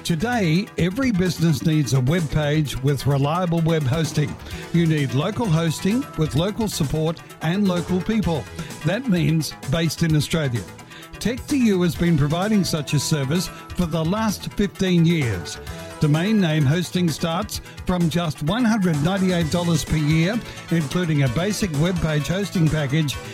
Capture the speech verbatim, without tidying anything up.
Today, every business needs a web page with reliable web hosting. You need local hosting with local support and local people. That means based in Australia. Tech two U has been providing such a service for the last fifteen years. Domain name hosting starts from just one hundred ninety-eight dollars per year, including a basic web page hosting package